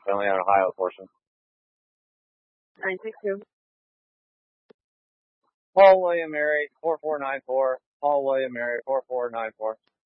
Definitely an Ohio portion. 962. Paul William Mary 4494. Paul William Mary 4494.